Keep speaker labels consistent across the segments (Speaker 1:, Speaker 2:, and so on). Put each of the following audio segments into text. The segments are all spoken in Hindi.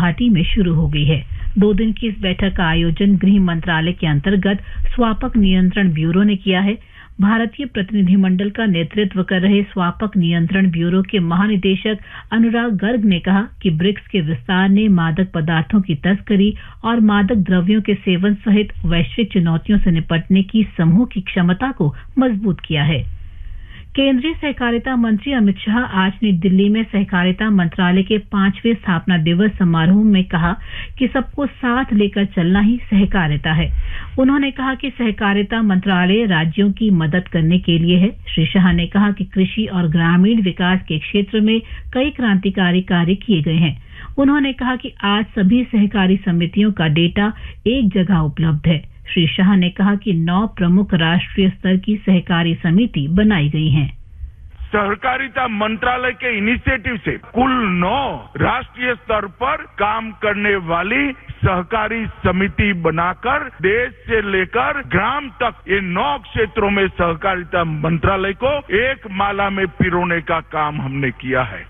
Speaker 1: गुवाहाटी में शुरू हो गई है। 2 दिन की इस बैठक का आयोजन गृह मंत्रालय के अंतर्गत स्वापक नियंत्रण ब्यूरो ने किया है। भारतीय प्रतिनिधिमंडल का नेतृत्व कर रहे स्वापक नियंत्रण ब्यूरो के महानिदेशक अनुराग गर्ग ने कहा कि ब्रिक्स के विस्तार ने मादक पदार्थों की तस्करी और मादक द्रव्यों के सेवन सहित वैश्विक चुनौतियों से निपटने की समूह की क्षमता को मजबूत किया है। केंद्रीय सहकारिता मंत्री अमित शाह आज नई दिल्ली में सहकारिता मंत्रालय के 5वें स्थापना दिवस समारोह में कहा कि सबको साथ लेकर चलना ही सहकारिता है। उन्होंने कहा कि सहकारिता मंत्रालय राज्यों की मदद करने के लिए है। श्री शाह ने कहा कि कृषि और ग्रामीण विकास के क्षेत्र में कई क्रांतिकारी कार्य किए गए हैं। उन्होंने कहा कि आज सभी सहकारी समितियों का डेटा एक जगह उपलब्ध है। श्री शाह ने कहा कि 9 प्रमुख राष्ट्रीय स्तर की सहकारी समिति बनाई गई हैं।
Speaker 2: सहकारिता मंत्रालय के इनिशिएटिव से कुल 9 राष्ट्रीय स्तर पर काम करने वाली सहकारी समिति बनाकर देश से लेकर ग्राम तक ये 9 क्षेत्रों में सहकारिता मंत्रालय को एक माला में पिरोने का काम हमने किया है।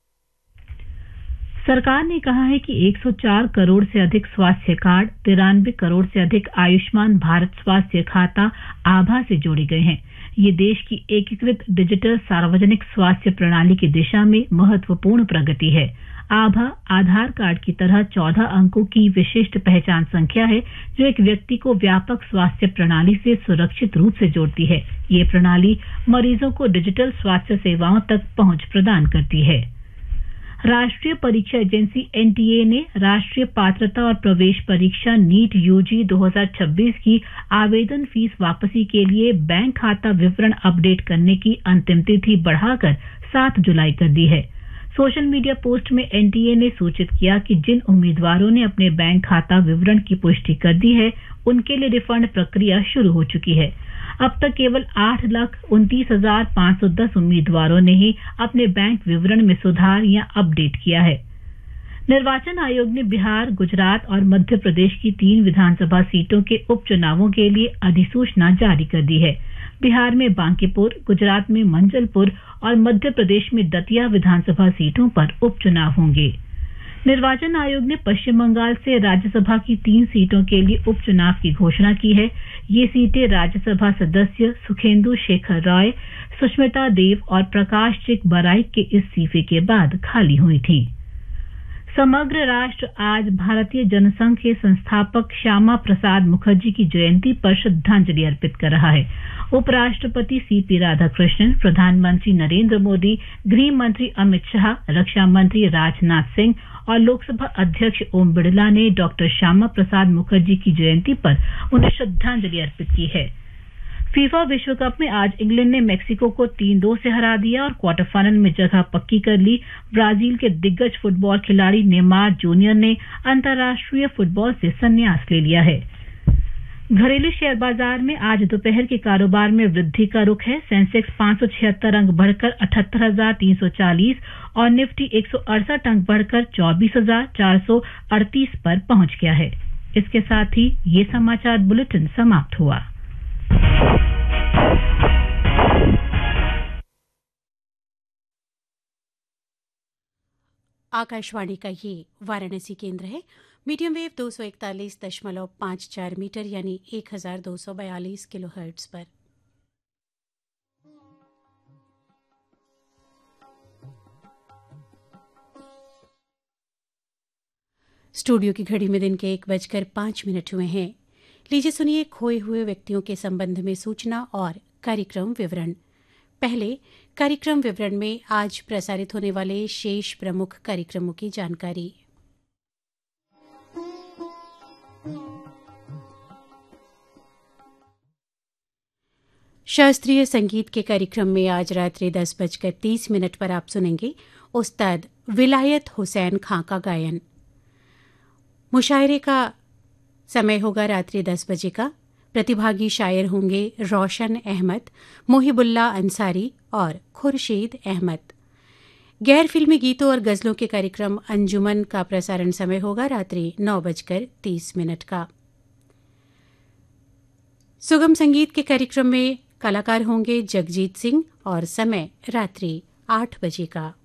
Speaker 1: सरकार ने कहा है कि 104 करोड़ से अधिक स्वास्थ्य कार्ड, 93 करोड़ से अधिक आयुष्मान भारत स्वास्थ्य खाता आभा से जोड़े गए हैं। ये देश की एकीकृत डिजिटल सार्वजनिक स्वास्थ्य प्रणाली की दिशा में महत्वपूर्ण प्रगति है। आभा आधार कार्ड की तरह 14 अंकों की विशिष्ट पहचान संख्या है जो एक व्यक्ति को व्यापक स्वास्थ्य प्रणाली से सुरक्षित रूप से जोड़ती है। ये प्रणाली मरीजों को डिजिटल स्वास्थ्य सेवाओं तक पहुंच प्रदान करती है। राष्ट्रीय परीक्षा एजेंसी एनटीए ने राष्ट्रीय पात्रता और प्रवेश परीक्षा नीट यूजी 2026 की आवेदन फीस वापसी के लिए बैंक खाता विवरण अपडेट करने की अंतिम तिथि बढ़ाकर 7 जुलाई कर दी है। सोशल मीडिया पोस्ट में एनटीए ने सूचित किया कि जिन उम्मीदवारों ने अपने बैंक खाता विवरण की पुष्टि कर दी है उनके लिए रिफंड प्रक्रिया शुरू हो चुकी है। अब तक केवल 8,29,510 उम्मीदवारों ने ही अपने बैंक विवरण में सुधार या अपडेट किया है। निर्वाचन आयोग ने बिहार, गुजरात और मध्य प्रदेश की 3 विधानसभा सीटों के उपचुनावों के लिए अधिसूचना जारी कर दी है। बिहार में बांकीपुर, गुजरात में मंजलपुर और मध्य प्रदेश में दतिया विधानसभा सीटों पर उपचुनाव होंगे। निर्वाचन आयोग ने पश्चिम बंगाल से राज्यसभा की 3 सीटों के लिए उपचुनाव की घोषणा की है। ये सीटें राज्यसभा सदस्य सुखेंदु शेखर रॉय, सुष्मिता देव और प्रकाश चिक बराइक के इस्तीफे के बाद खाली हुई थी। समग्र राष्ट्र आज भारतीय जनसंघ के संस्थापक श्यामा प्रसाद मुखर्जी की जयंती पर श्रद्धांजलि अर्पित कर रहा है। उपराष्ट्रपति सीपी राधाकृष्णन, प्रधानमंत्री नरेंद्र मोदी, गृह मंत्री अमित शाह, रक्षा मंत्री राजनाथ सिंह और लोकसभा अध्यक्ष ओम बिड़ला ने डॉक्टर श्यामा प्रसाद मुखर्जी की जयंती पर उन्हें श्रद्धांजलि अर्पित की है। फीफा विश्व कप में आज इंग्लैंड ने मेक्सिको को 3-2 से हरा दिया और क्वार्टर फाइनल में जगह पक्की कर ली। ब्राजील के दिग्गज फुटबॉल खिलाड़ी नेमार जूनियर ने अंतर्राष्ट्रीय फुटबॉल से संन्यास ले लिया है। घरेलू शेयर बाजार में आज दोपहर के कारोबार में वृद्धि का रुख है। सेंसेक्स 576 अंक बढ़कर 78,340 और निफ्टी 168 अंक बढ़कर 24,438 पर पहुंच गया है। इसके साथ ही ये समाचार बुलेटिन समाप्त हुआ।
Speaker 3: आकाशवाणी का ये वाराणसी केंद्र है। मीडियम वेव 241.54 मीटर यानी 1242 किलोहर्ट्ज पर। स्टूडियो की घड़ी में दिन के 1:05 हुए हैं। लीजिए सुनिए खोए हुए व्यक्तियों के संबंध में सूचना और कार्यक्रम विवरण। पहले कार्यक्रम विवरण में आज प्रसारित होने वाले शेष प्रमुख कार्यक्रमों की जानकारी। शास्त्रीय संगीत के कार्यक्रम में आज रात्रि 10:30 पर आप सुनेंगे उस्ताद विलायत हुसैन खां का गायन। मुशायरे का समय होगा रात्रि 10 बजे का। प्रतिभागी शायर होंगे रोशन अहमद, मोहिबुल्ला अंसारी और खुर्शीद अहमद। गैर फिल्मी गीतों और गज़लों के कार्यक्रम अंजुमन का प्रसारण समय होगा रात्रि 9:30 का। सुगम संगीत के कार्यक्रम में कलाकार होंगे जगजीत सिंह और समय रात्रि 8 बजे का।